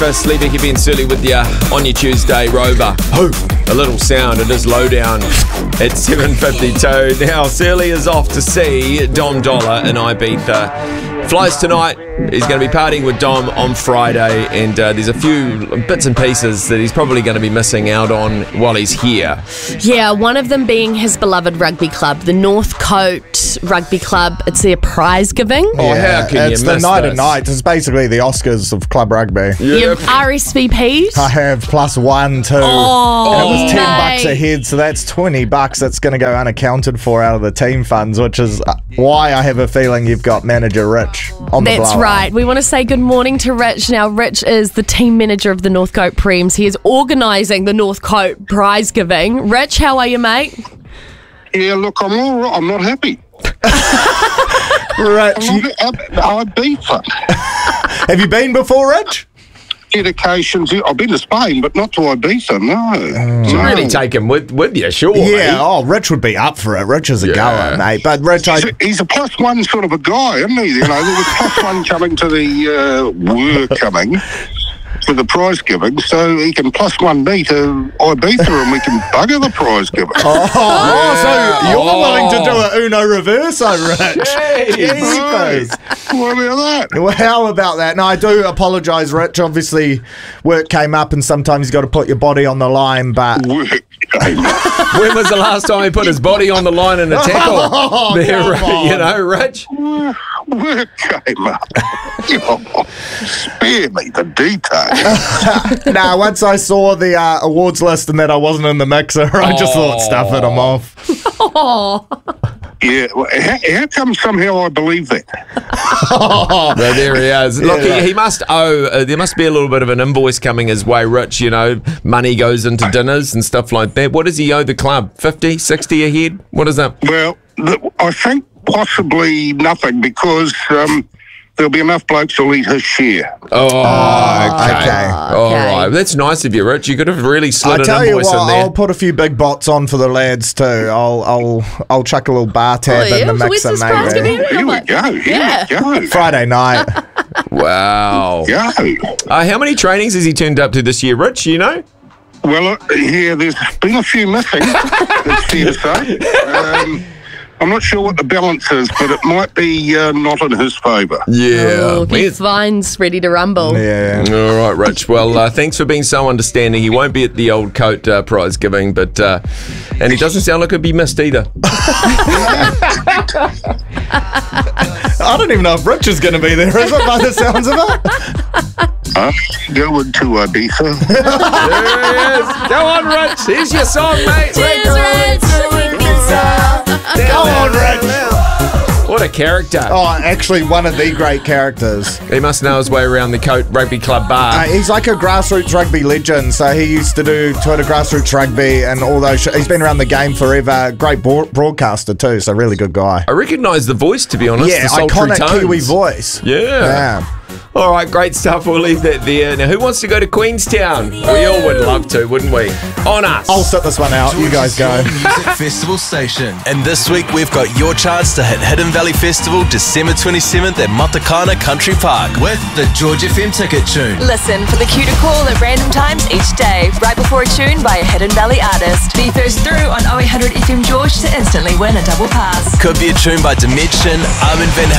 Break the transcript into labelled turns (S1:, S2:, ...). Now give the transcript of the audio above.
S1: breakfast. Lee Becky Ben Surly with you on your Tuesday, Rover. A little sound, it is Lowdown at 7:52. Now, Surly is off to see Dom Dolla in Ibiza. Flies tonight. He's going to be partying with Dom on Friday, and there's a few bits and pieces that he's probably going to be missing out on while he's here.
S2: Yeah, one of them being his beloved rugby club, the Northcote Rugby Club. It's their prize giving.
S1: Oh, how can you
S3: it's
S1: miss
S3: the night
S1: this?
S3: of nights. It's basically the Oscars of club rugby.
S2: You have RSVP'd.
S3: I have +1, 2.
S2: Oh,
S3: and it was $10
S2: mate.
S3: a head, so that's $20 that's going to go unaccounted for out of the team funds, which is why I have a feeling you've got manager Rich on the
S2: That's
S3: blower.
S2: right. We want to say good morning to Rich. Now, Rich is the team manager of the Northcote Prems. He is organising the Northcote prize giving. Rich, how are you, mate?
S4: Yeah, look, I'm all right. I'm not happy.
S3: Rich,
S4: I've been fun.
S3: have you been before, Rich?
S4: Dedications. I've been to Spain, but not to Ibiza, no.
S1: So really take him with you, sure.
S3: Yeah,
S1: mate.
S3: Rich would be up for it. Rich is a
S1: Yeah.
S3: goer, mate. But Rich,
S4: He's a +1 sort of a guy, isn't he? You know, there was +1 coming to the to the prize giving, so he can +1 me to Ibiza and we can bugger the prize giving.
S3: so you're willing to do a Uno Reverso, Rich? Jeepers.
S4: What about that?
S3: Well, how about that? No, I do apologise, Rich. Obviously, work came up and sometimes you've got to put your body on the line, but...
S4: Work game.
S1: When was the last time he put his body on the line in a tackle? You know, Rich?
S4: Work came up. Spare me the detail.
S3: Nah, once I saw the awards list and that I wasn't in the mixer, I just thought, stuff it, I'm off.
S2: Oh,
S4: Yeah, well, how come somehow I believe that?
S1: But there he is. Look, he must owe, there must be a little bit of an invoice coming his way, Rich. You know, money goes into dinners and stuff like that. What does he owe the club? 50, 60 a head? What is that?
S4: Well, I think possibly nothing because there'll be enough blokes who'll eat his share.
S1: Oh, okay.
S3: okay.
S1: All right. That's nice of you, Rich. You could have really
S3: I
S1: slid an
S3: tell you
S1: invoice
S3: what,
S1: in there.
S3: I'll put a few big bots on for the lads too. I'll chuck a little bar tab in the
S2: where's
S3: mixer,
S2: this prize
S3: maybe.
S2: giving?
S4: Here we go. Here we go.
S3: Friday night.
S1: Wow.
S4: Go.
S1: How many trainings has he turned up to this year, Rich? You know?
S4: Well, yeah, there's been a few missing, it's fair to say. I'm not sure what the balance is, but it might be not in his favour.
S1: Yeah.
S2: oh Keith Vine's ready to rumble.
S3: Yeah.
S1: All right, Rich. Well, thanks for being so understanding. He won't be at the old coat prize giving, but and he doesn't sound like he'd be missed either.
S3: I don't even know if Rich is going to be there, is it, by the sounds of it?
S4: Going to Ibiza.
S1: There he is. Go on, Rich. Here's your song, mate.
S2: Cheers, Rich.
S3: Go on, Rich.
S1: What a character.
S3: Oh, actually, one of the great characters.
S1: He must know his way around the Coat Rugby Club bar.
S3: He's like a grassroots rugby legend. So he used to do Twitter grassroots rugby and all those. He's been around the game forever. Great broadcaster too. So really good guy.
S1: I recognise the voice, to be honest.
S3: Yeah,
S1: the sultry
S3: iconic
S1: tones.
S3: Kiwi voice.
S1: Yeah. All right, great stuff. We'll leave that there. Now, who wants to go to Queenstown? We all would love to, wouldn't we? On us.
S3: I'll sit this one out. You guys go.
S5: Music Festival Station. And this week we've got your chance to hit Hidden Valley Festival December 27th at Matakana Country Park with the George FM ticket tune.
S6: Listen for the cue to call at random times each day, right before a tune by a Hidden Valley artist. Be first through on 0800 FM George to instantly win a double pass.
S5: Could be a tune by Dimension, Armin van